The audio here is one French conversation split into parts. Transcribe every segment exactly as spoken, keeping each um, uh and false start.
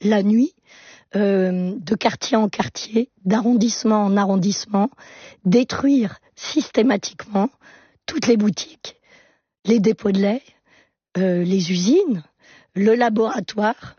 la nuit, euh, de quartier en quartier, d'arrondissement en arrondissement, détruire systématiquement toutes les boutiques, les dépôts de lait, euh, les usines, le laboratoire.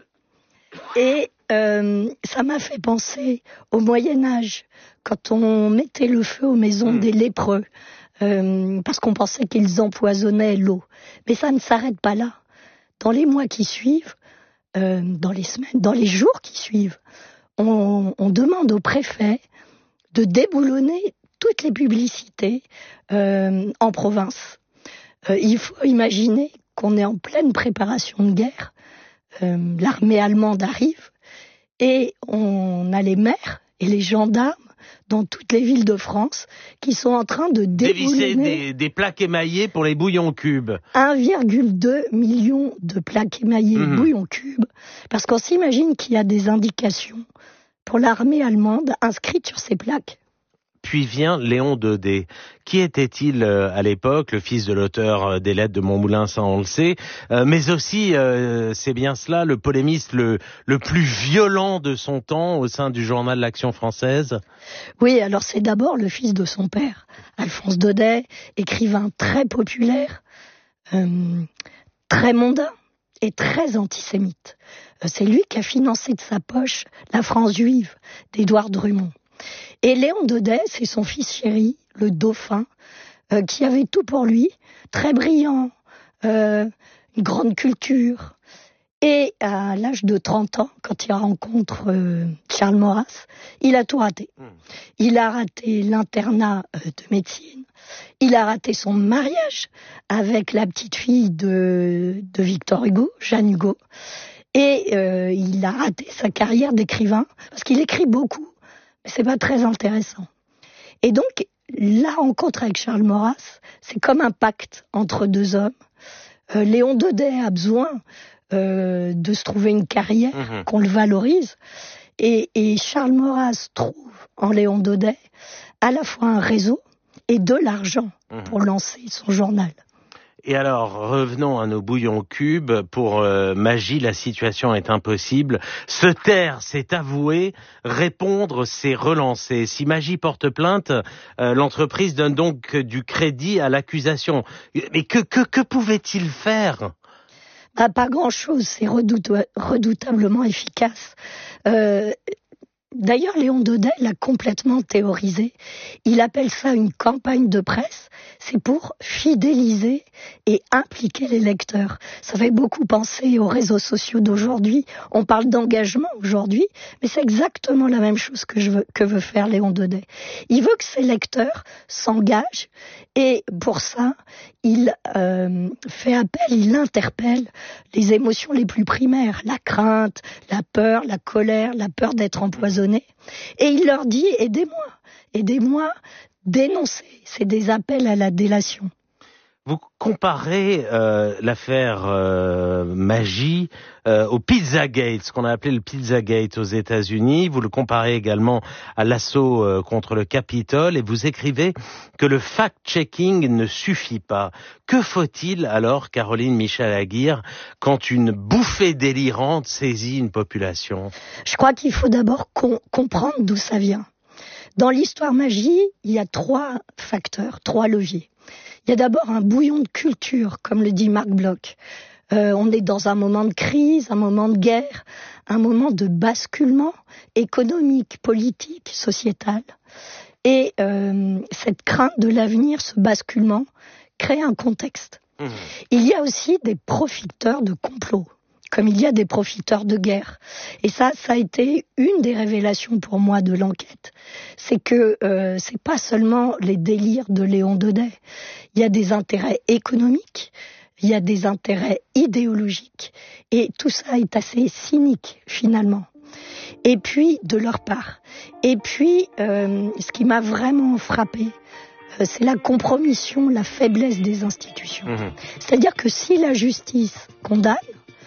Et euh, ça m'a fait penser au Moyen-Âge, quand on mettait le feu aux maisons mmh. des lépreux, euh, parce qu'on pensait qu'ils empoisonnaient l'eau. Mais ça ne s'arrête pas là. Dans les mois qui suivent, euh, dans les semaines, dans les jours qui suivent, on, on demande au préfet de déboulonner toutes les publicités euh, en province. Euh, il faut imaginer qu'on est en pleine préparation de guerre. Euh, l'armée allemande arrive et on a les maires et les gendarmes dans toutes les villes de France qui sont en train de déboulonner des, des plaques émaillées pour les bouillons cubes. un virgule deux million de plaques émaillées mmh. bouillons cubes, parce qu'on s'imagine qu'il y a des indications pour l'armée allemande inscrites sur ces plaques. Puis vient Léon Daudet. Qui était-il euh, à l'époque, le fils de l'auteur euh, des Lettres de Montmoulin, ça on le sait, euh, mais aussi, euh, c'est bien cela, le polémiste le, le plus violent de son temps au sein du journal L'Action française? Oui, alors c'est d'abord le fils de son père, Alphonse Daudet, écrivain très populaire, euh, très mondain et très antisémite. Euh, c'est lui qui a financé de sa poche La France juive d'Édouard Drummond. Et Léon Daudet, c'est son fils chéri, le dauphin, euh, qui avait tout pour lui, très brillant, euh, une grande culture. Et à l'âge de trente ans, quand il rencontre euh, Charles Maurras, il a tout raté. Il a raté l'internat euh, de médecine, il a raté son mariage avec la petite fille de, de Victor Hugo, Jeanne Hugo, et euh, il a raté sa carrière d'écrivain, parce qu'il écrit beaucoup. C'est pas très intéressant. Et donc, la rencontre avec Charles Maurras, c'est comme un pacte entre deux hommes. Euh, Léon Daudet a besoin euh, de se trouver une carrière, mmh. qu'on le valorise. Et, et Charles Maurras trouve en Léon Daudet à la fois un réseau et de l'argent mmh. pour lancer son journal. Et alors, revenons à nos bouillons cubes. Pour euh, Magie, la situation est impossible. Se taire, c'est avouer. Répondre, c'est relancer. Si Magie porte plainte, euh, l'entreprise donne donc du crédit à l'accusation. Mais que, que, que pouvait-il faire ? Bah, pas grand-chose. C'est redout- redoutablement efficace. Euh, D'ailleurs, Léon Daudet l'a complètement théorisé. Il appelle ça une campagne de presse. C'est pour fidéliser et impliquer les lecteurs. Ça fait beaucoup penser aux réseaux sociaux d'aujourd'hui. On parle d'engagement aujourd'hui, mais c'est exactement la même chose que, je veux, que veut faire Léon Daudet. Il veut que ses lecteurs s'engagent et pour ça, il euh, fait appel, il interpelle les émotions les plus primaires, la crainte, la peur, la colère, la peur d'être empoisonné. Et il leur dit « aidez-moi, aidez-moi, dénoncez ». C'est des appels à la délation. Vous comparez euh, l'affaire euh, Magie euh, au Pizzagate, ce qu'on a appelé le Pizzagate aux États-Unis. Vous le comparez également à l'assaut euh, contre le Capitole et vous écrivez que le fact-checking ne suffit pas. Que faut-il alors, Caroline Michel-Aguirre, quand une bouffée délirante saisit une population ? Je crois qu'il faut d'abord com- comprendre d'où ça vient. Dans l'histoire Magie, il y a trois facteurs, trois leviers. Il y a d'abord un bouillon de culture, comme le dit Marc Bloch. Euh, on est dans un moment de crise, un moment de guerre, un moment de basculement économique, politique, sociétal. Et euh, cette crainte de l'avenir, ce basculement, crée un contexte. Mmh. Il y a aussi des profiteurs de complot, comme il y a des profiteurs de guerre. Et ça, ça a été une des révélations pour moi de l'enquête. C'est que euh, c'est pas seulement les délires de Léon Daudet. Il y a des intérêts économiques, il y a des intérêts idéologiques. Et tout ça est assez cynique, finalement. Et puis, de leur part. Et puis, euh, ce qui m'a vraiment frappé, euh, c'est la compromission, la faiblesse des institutions. Mmh. C'est-à-dire que si la justice condamne,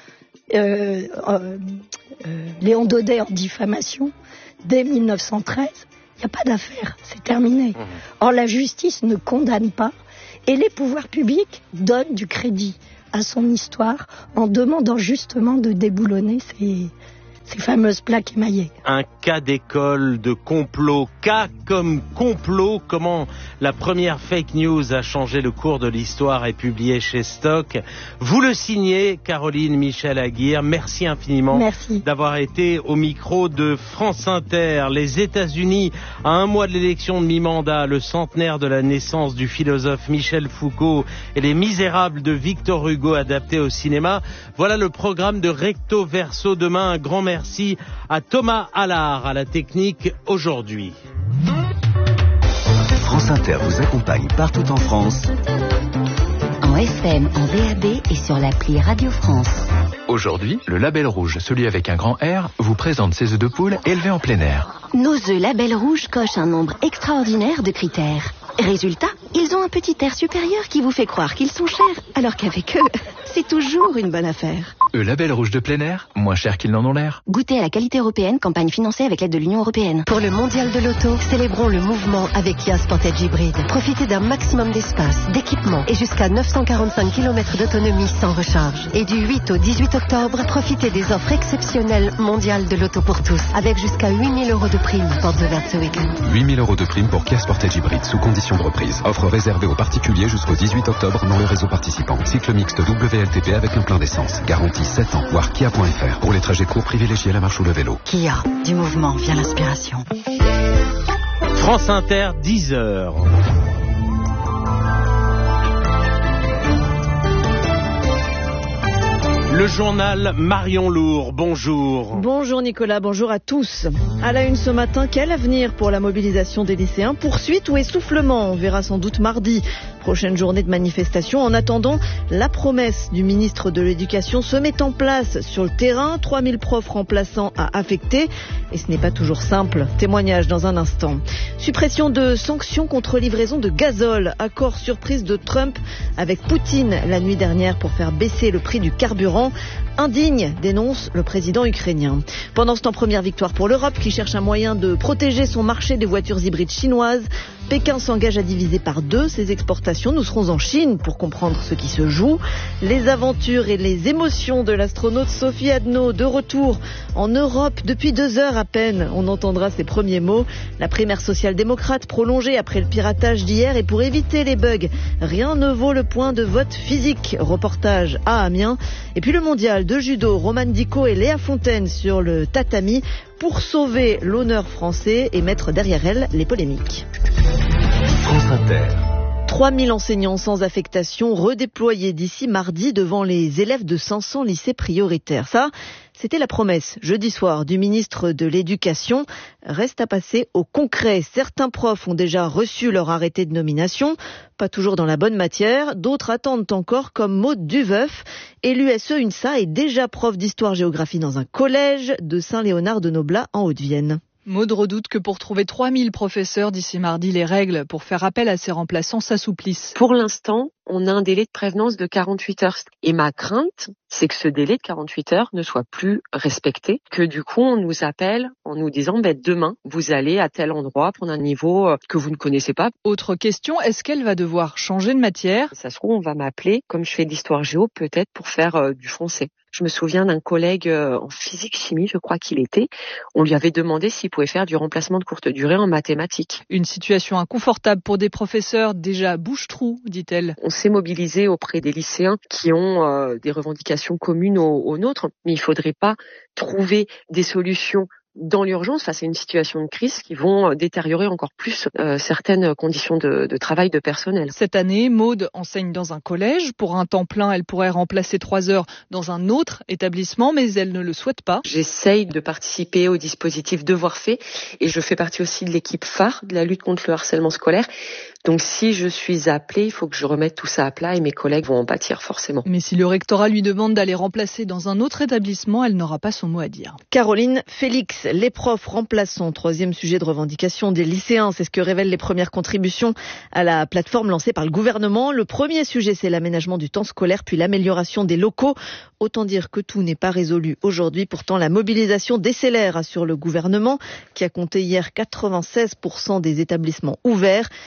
Euh, euh, euh, Léon Daudet en diffamation, dès mille neuf cent treize, il n'y a pas d'affaire, c'est terminé. Mmh. Or, la justice ne condamne pas et les pouvoirs publics donnent du crédit à son histoire en demandant justement de déboulonner ces, ces fameuses plaques émaillées. Un cas d'école de complot, cas comme complot, comment la première fake news a changé le cours de l'histoire est publié chez Stock. Vous le signez, Caroline Michel-Aguirre. Merci infiniment Merci. d'avoir été au micro de France Inter. Les États-Unis, à un mois de l'élection de mi-mandat, le centenaire de la naissance du philosophe Michel Foucault et Les Misérables de Victor Hugo adaptés au cinéma. Voilà le programme de Recto Verso. Demain, un grand merci à Thomas Allard à la technique aujourd'hui. France Inter vous accompagne partout en France. En F M, en D A B et sur l'appli Radio France. Aujourd'hui, le Label Rouge, celui avec un grand R, vous présente ses œufs de poule élevés en plein air. Nos œufs Label Rouge cochent un nombre extraordinaire de critères. Résultat, ils ont un petit air supérieur qui vous fait croire qu'ils sont chers, alors qu'avec eux, c'est toujours une bonne affaire. Eux Label Rouge de plein air, moins chers qu'ils n'en ont l'air. Goûtez à la qualité européenne, campagne financée avec l'aide de l'Union européenne. Pour le mondial de l'auto, célébrons le mouvement avec Kia Sportage Hybride. Profitez d'un maximum d'espace, d'équipement et jusqu'à neuf cent quarante-cinq kilomètres d'autonomie sans recharge. Et du huit au dix-huit octobre, profitez des offres exceptionnelles mondiales de l'auto pour tous, avec jusqu'à huit mille euros de prime portes ouvertes ce week-end. huit mille euros de prime pour Kia Sportage Hybride sous condition de reprise. Offre réservée aux particuliers jusqu'au dix-huit octobre dans le réseau participant. Cycle mixte W L T P avec un plein d'essence. Garantie sept ans. Voir kia point f r. Pour les trajets courts, privilégiez la marche ou le vélo. Kia, du mouvement vient l'inspiration. France Inter, dix heures. Le journal Marion Lourd, bonjour. Bonjour Nicolas, bonjour à tous. À la une ce matin, quel avenir pour la mobilisation des lycéens? Poursuite ou essoufflement? On verra sans doute mardi. Prochaine journée de manifestation. En attendant, la promesse du ministre de l'Éducation se met en place sur le terrain. trois mille profs remplaçants à affecter. Et ce n'est pas toujours simple. Témoignage dans un instant. Suppression de sanctions contre livraison de gazole. Accord surprise de Trump avec Poutine la nuit dernière pour faire baisser le prix du carburant. Indigne, dénonce le président ukrainien. Pendant ce temps, première victoire pour l'Europe qui cherche un moyen de protéger son marché des voitures hybrides chinoises. Pékin s'engage à diviser par deux ses exportations. Nous serons en Chine pour comprendre ce qui se joue. Les aventures et les émotions de l'astronaute Sophie Adno de retour en Europe depuis deux heures à peine. On entendra ses premiers mots. La primaire social-démocrate prolongée après le piratage d'hier et pour éviter les bugs. Rien ne vaut le point de vote physique. Reportage à Amiens. Et puis le mondial de judo, Romane Dico et Léa Fontaine sur le tatami pour sauver l'honneur français et mettre derrière elle les polémiques. France Inter. trois mille enseignants sans affectation redéployés d'ici mardi devant les élèves de cinq cents lycées prioritaires. Ça, c'était la promesse jeudi soir du ministre de l'Éducation. Reste à passer au concret. Certains profs ont déjà reçu leur arrêté de nomination, pas toujours dans la bonne matière. D'autres attendent encore, comme Maude Duveuf, élue S E U N S A et déjà prof d'histoire-géographie dans un collège de Saint-Léonard-de-Noblat en Haute-Vienne. Maud redoute que pour trouver trois mille professeurs d'ici mardi, les règles pour faire appel à ces remplaçants s'assouplissent. Pour l'instant, on a un délai de prévenance de quarante-huit heures. Et ma crainte, c'est que ce délai de quarante-huit heures ne soit plus respecté, que du coup on nous appelle en nous disant ben, demain vous allez à tel endroit prendre un niveau que vous ne connaissez pas. Autre question, est-ce qu'elle va devoir changer de matière? Ça se trouve, on va m'appeler, comme je fais de l'histoire géo, peut-être pour faire euh, du français. Je me souviens d'un collègue euh, en physique-chimie, je crois qu'il était. On lui avait demandé s'il pouvait faire du remplacement de courte durée en mathématiques. Une situation inconfortable pour des professeurs déjà bouche-trou, dit-elle. On s'est mobilisé auprès des lycéens qui ont euh, des revendications communes aux, aux nôtres, mais il ne faudrait pas trouver des solutions dans l'urgence face à une situation de crise qui vont détériorer encore plus euh, certaines conditions de, de travail de personnel. Cette année, Maude enseigne dans un collège. Pour un temps plein, elle pourrait remplacer trois heures dans un autre établissement, mais elle ne le souhaite pas. J'essaye de participer au dispositif Devoirs faits et je fais partie aussi de l'équipe phare de la lutte contre le harcèlement scolaire. Donc si je suis appelée, il faut que je remette tout ça à plat et mes collègues vont en pâtir forcément. Mais si le rectorat lui demande d'aller remplacer dans un autre établissement, elle n'aura pas son mot à dire. Caroline Félix, les profs remplaçants, troisième sujet de revendication des lycéens, c'est ce que révèlent les premières contributions à la plateforme lancée par le gouvernement. Le premier sujet, c'est l'aménagement du temps scolaire, puis l'amélioration des locaux. Autant dire que tout n'est pas résolu aujourd'hui. Pourtant, la mobilisation décélère, assure le gouvernement, qui a compté hier quatre-vingt-seize pour cent des établissements ouverts. Le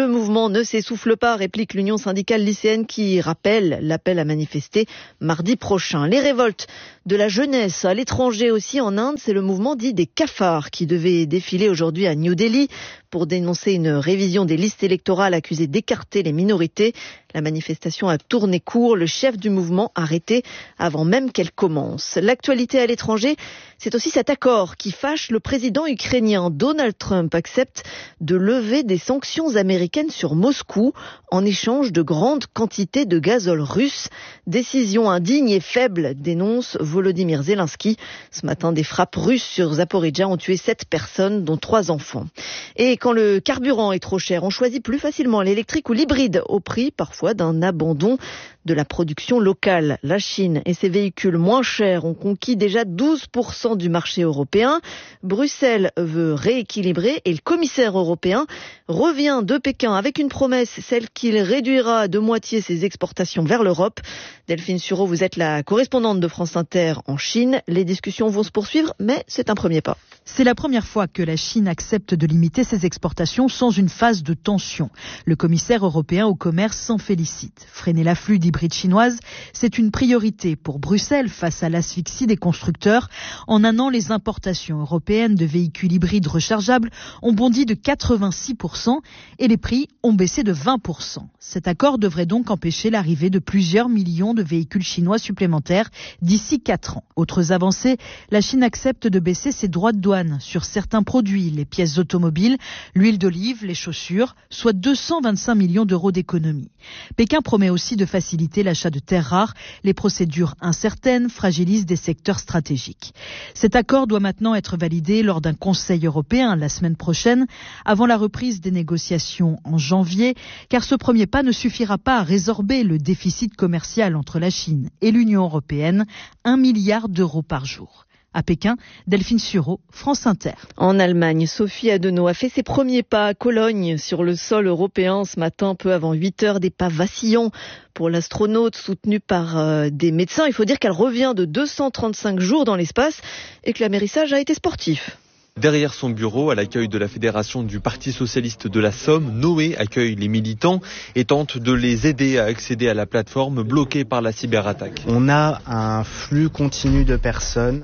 Le mouvement ne s'essouffle pas, réplique l'Union syndicale lycéenne qui rappelle l'appel à manifester mardi prochain. Les révoltes de la jeunesse à l'étranger aussi en Inde, c'est le mouvement dit des cafards qui devait défiler aujourd'hui à New Delhi pour dénoncer une révision des listes électorales accusées d'écarter les minorités. La manifestation a tourné court, le chef du mouvement arrêté avant même qu'elle commence. L'actualité à l'étranger, c'est aussi cet accord qui fâche le président ukrainien. Donald Trump accepte de lever des sanctions américaines sur Moscou en échange de grandes quantités de gazole russe. Décision indigne et faible, dénonce Volodymyr Zelensky. Ce matin, des frappes russes sur Zaporijjia ont tué sept personnes, dont trois enfants. Et quand le carburant est trop cher, on choisit plus facilement l'électrique ou l'hybride au prix parfois d'un abandon de la production locale. La Chine et ses véhicules moins chers ont conquis déjà douze pour cent du marché européen. Bruxelles veut rééquilibrer et le commissaire européen revient de Pékin avec une promesse, celle qu'il réduira de moitié ses exportations vers l'Europe. Delphine Sureau, vous êtes la correspondante de France Inter en Chine. Les discussions vont se poursuivre, mais c'est un premier pas. C'est la première fois que la Chine accepte de limiter ses exportations sans une phase de tension. Le commissaire européen au commerce s'en félicite. Freiner l'afflux d'hybrides chinoises, c'est une priorité pour Bruxelles face à l'asphyxie des constructeurs. En un an, les importations européennes de véhicules hybrides rechargeables ont bondi de quatre-vingt-six pour cent et les prix ont baissé de vingt pour cent. Cet accord devrait donc empêcher l'arrivée de plusieurs millions de véhicules chinois supplémentaires d'ici quatre ans. Autres avancées, la Chine accepte de baisser ses droits de douane sur certains produits, les pièces automobiles, l'huile d'olive, les chaussures, soit deux cent vingt-cinq millions d'euros d'économie. Pékin promet aussi de faciliter l'achat de terres rares. Les procédures incertaines fragilisent des secteurs stratégiques. Cet accord doit maintenant être validé lors d'un Conseil européen la semaine prochaine, avant la reprise des négociations en janvier, car ce premier pas ne suffira pas à résorber le déficit commercial entre la Chine et l'Union européenne, un milliard d'euros par jour. À Pékin, Delphine Sureau, France Inter. En Allemagne, Sophie Adenau a fait ses premiers pas à Cologne sur le sol européen ce matin, peu avant huit heures, des pas vacillants pour l'astronaute soutenue par euh, des médecins. Il faut dire qu'elle revient de deux cent trente-cinq jours dans l'espace et que l'amérissage a été sportif. Derrière son bureau, à l'accueil de la Fédération du Parti Socialiste de la Somme, Noé accueille les militants et tente de les aider à accéder à la plateforme bloquée par la cyberattaque. On a un flux continu de personnes.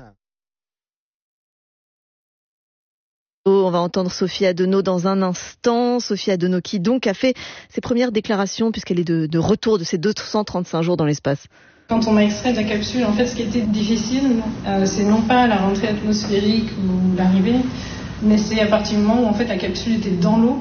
On va entendre Sophie Adenau dans un instant. Sophie Adenau qui donc a fait ses premières déclarations puisqu'elle est de, de retour de ses deux cent trente-cinq jours dans l'espace. Quand on m'a extrait de la capsule, en fait, ce qui était difficile, euh, c'est non pas la rentrée atmosphérique ou l'arrivée, mais c'est à partir du moment où en fait la capsule était dans l'eau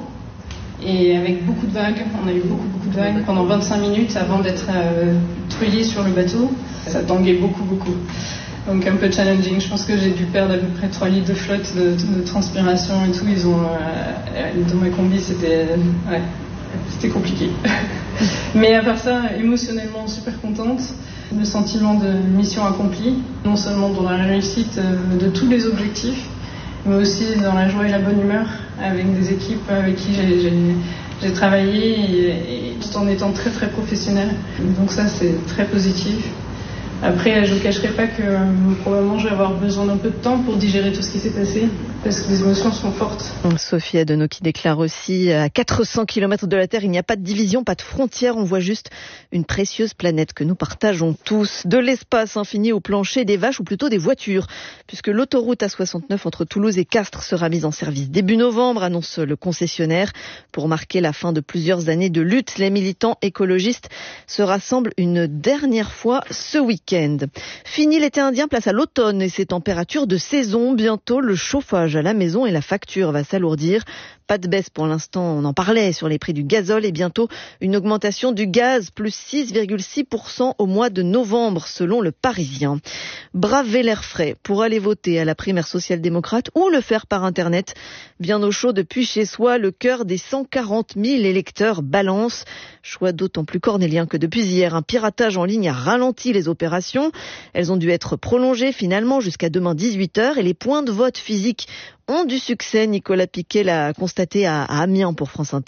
et avec beaucoup de vagues. On a eu beaucoup beaucoup de vagues pendant vingt-cinq minutes avant d'être euh, treuillé sur le bateau. Ça tanguait beaucoup beaucoup. Donc un peu challenging. Je pense que j'ai dû perdre à peu près trois litres de flotte, de, de transpiration et tout. Ils ont euh, dans ma combi, c'était ouais, c'était compliqué. Mais à part ça, émotionnellement super contente. Le sentiment de mission accomplie, non seulement dans la réussite de tous les objectifs, mais aussi dans la joie et la bonne humeur avec des équipes avec qui j'ai, j'ai, j'ai travaillé et, et tout en étant très très professionnelle. Donc ça c'est très positif. Après, je ne vous cacherai pas que euh, probablement je vais avoir besoin d'un peu de temps pour digérer tout ce qui s'est passé, parce que les émotions sont fortes. Sophie Adenau qui déclare aussi à quatre cents kilomètres de la Terre, il n'y a pas de division, pas de frontières, on voit juste une précieuse planète que nous partageons tous. De l'espace infini au plancher des vaches, ou plutôt des voitures, puisque l'autoroute A soixante-neuf entre Toulouse et Castres sera mise en service début novembre, annonce le concessionnaire. Pour marquer la fin de plusieurs années de lutte, les militants écologistes se rassemblent une dernière fois ce week-end. Fini l'été indien, place à l'automne et ses températures de saison. Bientôt, le chauffage à la maison et la facture va s'alourdir. Pas de baisse pour l'instant, on en parlait sur les prix du gazole et bientôt une augmentation du gaz, plus six virgule six pour cent au mois de novembre selon le Parisien. Bravez l'air frais pour aller voter à la primaire social-démocrate ou le faire par Internet. Bien au chaud depuis chez soi, le cœur des cent quarante mille électeurs balance. Choix d'autant plus cornélien que depuis hier, un piratage en ligne a ralenti les opérations. Elles ont dû être prolongées finalement jusqu'à demain dix-huit heures et les points de vote physiques ont du succès. Nicolas Piquet l'a constaté à Amiens pour France Inter.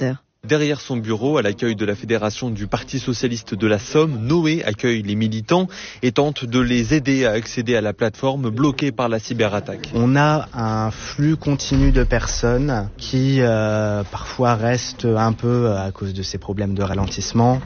Derrière son bureau, à l'accueil de la Fédération du Parti socialiste de la Somme, Noé accueille les militants et tente de les aider à accéder à la plateforme bloquée par la cyberattaque. On a un flux continu de personnes qui euh, parfois restent un peu à cause de ces problèmes de ralentissement.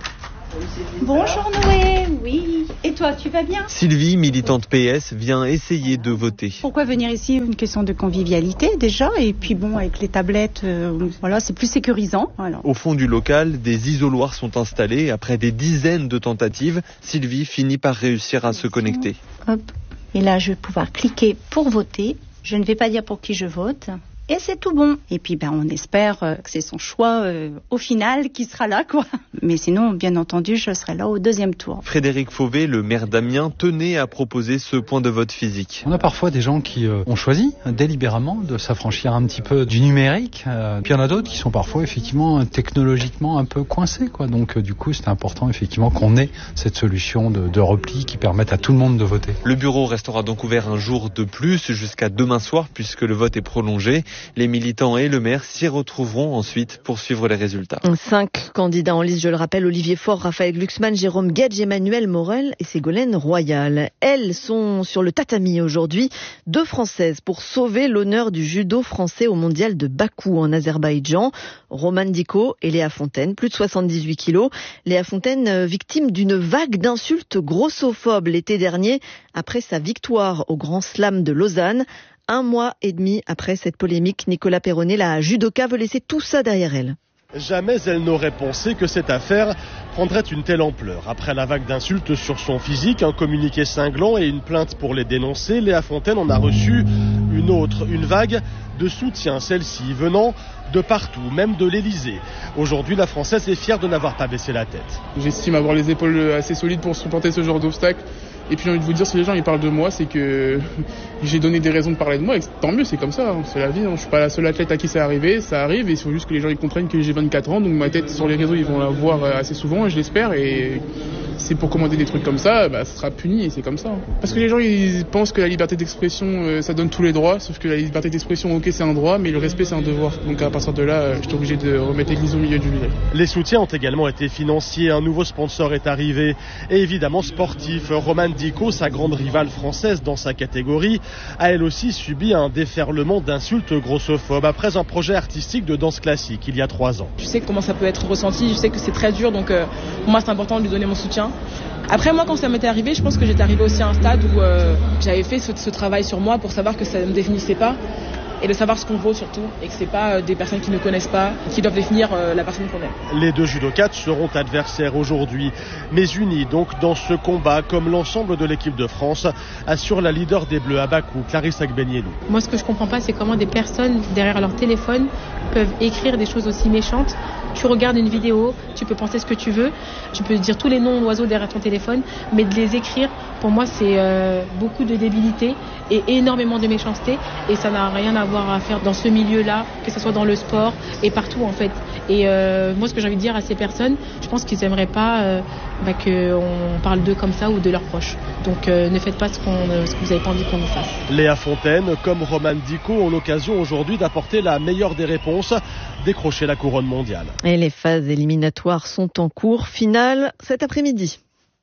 Bonjour Noé, oui. Et toi, tu vas bien? Sylvie, militante P S, vient essayer de voter. Pourquoi venir ici? Une question de convivialité déjà, et puis bon, avec les tablettes, euh, voilà, c'est plus sécurisant. Voilà. Au fond du local, des isoloirs sont installés. Après des dizaines de tentatives, Sylvie finit par réussir à se connecter. Hop. Et là, je vais pouvoir cliquer pour voter. Je ne vais pas dire pour qui je vote. Et c'est tout bon. Et puis, ben, on espère euh, que c'est son choix euh, au final qui sera là, quoi. Mais sinon, bien entendu, je serai là au deuxième tour. Frédéric Fauvet, le maire d'Amiens, tenait à proposer ce point de vote physique. On a parfois des gens qui euh, ont choisi délibérément de s'affranchir un petit peu du numérique. Euh, puis il y en a d'autres qui sont parfois effectivement technologiquement un peu coincés, quoi. Donc euh, du coup, c'est important effectivement qu'on ait cette solution de, de repli qui permette à tout le monde de voter. Le bureau restera donc ouvert un jour de plus jusqu'à demain soir puisque le vote est prolongé. Les militants et le maire s'y retrouveront ensuite pour suivre les résultats. Cinq candidats en lice, je le rappelle, Olivier Faure, Raphaël Glucksmann, Jérôme Guedj, Emmanuel Morel et Ségolène Royal. Elles sont sur le tatami aujourd'hui, deux Françaises pour sauver l'honneur du judo français au mondial de Bakou en Azerbaïdjan. Romane Dicot et Léa Fontaine, plus de soixante-dix-huit kilos. Léa Fontaine, victime d'une vague d'insultes grossophobes l'été dernier après sa victoire au Grand Slam de Lausanne. Un mois et demi après cette polémique, Nicolas Perronnet, la judoka, veut laisser tout ça derrière elle. Jamais elle n'aurait pensé que cette affaire prendrait une telle ampleur. Après la vague d'insultes sur son physique, un communiqué cinglant et une plainte pour les dénoncer, Léa Fontaine en a reçu une autre, une vague de soutien, celle-ci venant de partout, même de l'Elysée. Aujourd'hui, la Française est fière de n'avoir pas baissé la tête. J'estime avoir les épaules assez solides pour supporter ce genre d'obstacle. Et puis j'ai envie de vous dire, si les gens ils parlent de moi, c'est que j'ai donné des raisons de parler de moi, et tant mieux, c'est comme ça, hein, c'est la vie, hein. Je suis pas la seule athlète à qui ça arrivé, ça arrive, et il faut juste que les gens ils comprennent que j'ai vingt-quatre ans, donc ma tête sur les réseaux ils vont la voir assez souvent, et je l'espère, et c'est pour commander des trucs comme ça, bah, ça sera puni, et c'est comme ça. Hein. Parce que les gens ils pensent que la liberté d'expression euh, ça donne tous les droits, sauf que la liberté d'expression, ok c'est un droit, mais le respect c'est un devoir, donc à partir de là, euh, j'étais obligé de remettre l'église au milieu du village. Les soutiens ont également été financiers, un nouveau sponsor est arrivé, et évidemment sportif. Romane Dicot, sa grande rivale française dans sa catégorie, a elle aussi subi un déferlement d'insultes grossophobes après un projet artistique de danse classique il y a trois ans. Je sais comment ça peut être ressenti, je sais que c'est très dur, donc euh, pour moi c'est important de lui donner mon soutien. Après moi quand ça m'était arrivé, je pense que j'étais arrivée aussi à un stade où euh, j'avais fait ce, ce travail sur moi pour savoir que ça ne me définissait pas. Et de savoir ce qu'on vaut surtout, et que c'est pas euh, des personnes qui ne connaissent pas, qui doivent définir euh, la personne qu'on est. Les deux judokas seront adversaires aujourd'hui, mais unis donc dans ce combat, comme l'ensemble de l'équipe de France, assure la leader des Bleus à Bakou, Clarisse Agbenienou. Moi ce que je comprends pas, c'est comment des personnes derrière leur téléphone peuvent écrire des choses aussi méchantes. Tu regardes une vidéo, tu peux penser ce que tu veux, tu peux dire tous les noms d'oiseaux derrière ton téléphone, mais de les écrire, pour moi c'est euh, beaucoup de débilité et énormément de méchanceté, et ça n'a rien à voir à faire dans ce milieu-là, que ce soit dans le sport et partout en fait. Et euh, moi ce que j'ai envie de dire à ces personnes, je pense qu'ils n'aimeraient pas euh, bah, qu'on parle d'eux comme ça ou de leurs proches. Donc euh, ne faites pas ce, qu'on, euh, ce que vous n'avez pas envie qu'on vous fasse. Léa Fontaine, comme Romane Dicot, ont l'occasion aujourd'hui d'apporter la meilleure des réponses, décrocher la couronne mondiale. Et les phases éliminatoires sont en cours. Finale cet après-midi.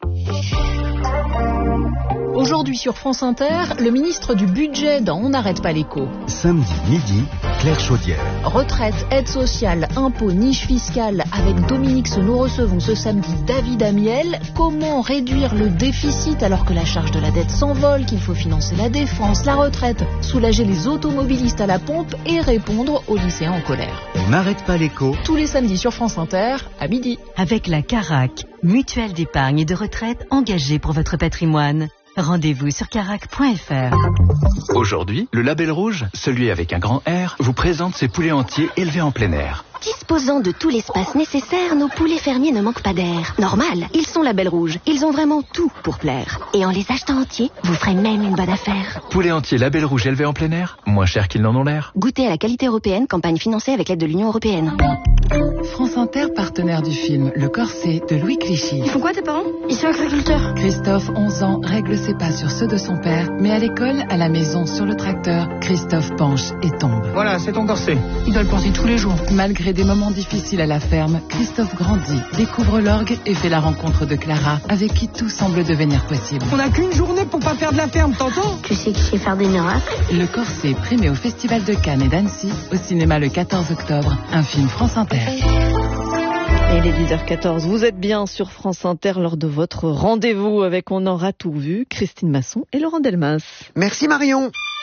Aujourd'hui sur France Inter, le ministre du Budget dans On n'arrête pas l'écho. Samedi midi, Claire Chaudière. Retraite, aide sociale, impôts, niche fiscale. Avec Dominique, nous recevons ce samedi David Amiel. Comment réduire le déficit alors que la charge de la dette s'envole, qu'il faut financer la défense, la retraite, soulager les automobilistes à la pompe et répondre aux lycéens en colère. On n'arrête pas l'écho. Tous les samedis sur France Inter, à midi. Avec la Carac, mutuelle d'épargne et de retraite engagée pour votre patrimoine. Rendez-vous sur carac point f r. Aujourd'hui, le Label Rouge, celui avec un grand R, vous présente ses poulets entiers élevés en plein air. Disposant de tout l'espace nécessaire, nos poulets fermiers ne manquent pas d'air. Normal, ils sont Label Rouge. Ils ont vraiment tout pour plaire. Et en les achetant entiers, vous ferez même une bonne affaire. Poulets entiers Label Rouge élevés en plein air, moins cher qu'ils n'en ont l'air. Goûtez à la qualité européenne, campagne financée avec l'aide de l'Union européenne. France Inter, partenaire du film Le Corset de Louis Clichy. Ils font quoi tes parents? Ils sont agriculteurs. Christophe, onze ans, règle ses pas sur ceux de son père, mais à l'école, à la maison, sur le tracteur, Christophe penche et tombe. Voilà, c'est ton corset. Il doit le porter tous les jours. Malgré Malgré des moments difficiles à la ferme, Christophe grandit, découvre l'orgue et fait la rencontre de Clara, avec qui tout semble devenir possible. On n'a qu'une journée pour pas faire de la ferme, t'entends? Tu sais qui sait faire des miracles? Le Corset, primé au Festival de Cannes et d'Annecy, au cinéma le quatorze octobre, un film France Inter. Et il est dix heures quatorze, vous êtes bien sur France Inter lors de votre rendez-vous avec On aura tout vu, Christine Masson et Laurent Delmas. Merci Marion.